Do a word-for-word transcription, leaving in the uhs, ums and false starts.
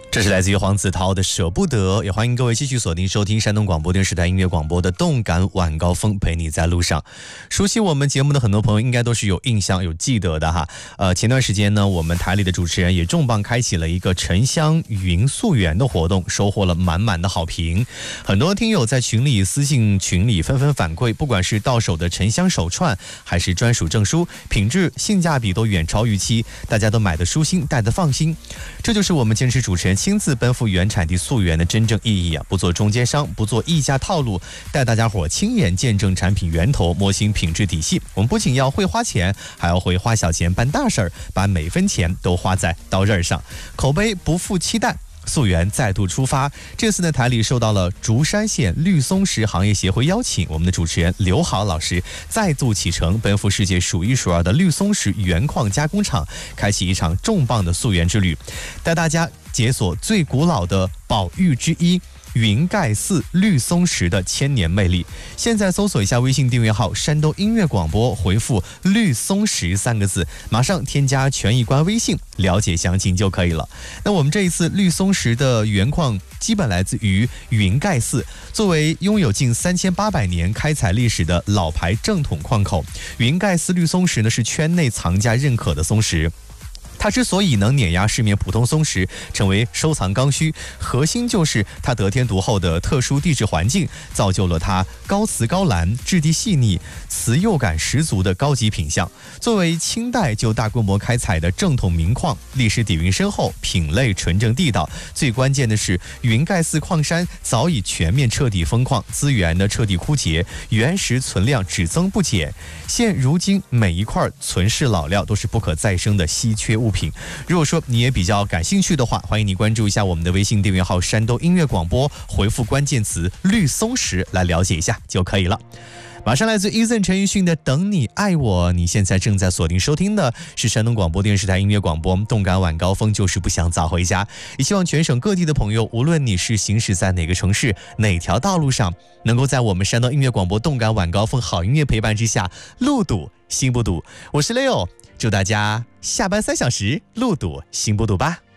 这是来自于黄子韬的舍不得，也欢迎各位继续锁定收听山东广播电视台音乐广播的动感晚高峰，陪你在路上。熟悉我们节目的很多朋友应该都是有印象有记得的哈。呃，前段时间呢，我们台里的主持人也重磅开启了一个沉香云溯源的活动，收获了满满的好评。很多听友在群里私信群里纷纷反馈，不管是到手的沉香手串还是专属证书，品质性价比都远超预期，大家都买得舒心，戴得放心。这就是我们坚持主持人亲自奔赴原产地溯源的真正意义啊！不做中间商，不做溢价套路，带大家伙亲眼见证产品源头，摸清品质底细。我们不仅要会花钱，还要会花小钱办大事儿，把每分钱都花在刀刃上，口碑不负期待。溯源再度出发，这次呢，台里受到了竹山县绿松石行业协会邀请，我们的主持人刘豪老师再度启程，奔赴世界数一数二的绿松石原矿加工厂，开启一场重磅的溯源之旅，带大家解锁最古老的宝玉之一云盖寺绿松石的千年魅力。现在搜索一下微信订阅号山东音乐广播，回复绿松石三个字，马上添加权益官微信了解详情就可以了。那我们这一次绿松石的原矿基本来自于云盖寺，作为拥有近三千八百年开采历史的老牌正统矿口，云盖寺绿松石呢是圈内藏家认可的松石。它之所以能碾压市面普通松石，成为收藏刚需，核心就是它得天独厚的特殊地质环境，造就了它高瓷高蓝、质地细腻、瓷釉感十足的高级品相。作为清代就大规模开采的正统名矿，历史底蕴深厚，品类纯正地道。最关键的是，云盖寺矿山早已全面彻底封矿，资源呢彻底枯竭，原石存量只增不减。现如今每一块存世老料都是不可再生的稀缺物品。如果说你也比较感兴趣的话，欢迎你关注一下我们的微信订阅号山东音乐广播，回复关键词绿松石来了解一下就可以了。马上来自 Eason 陈奕迅的等你爱我，你现在正在锁定收听的是山东广播电视台音乐广播动感晚高峰，就是不想早回家。也希望全省各地的朋友，无论你是行驶在哪个城市哪条道路上，能够在我们山东音乐广播动感晚高峰好音乐陪伴之下，路堵心不堵。我是 Leo， 祝大家下班三小时路堵心不堵吧。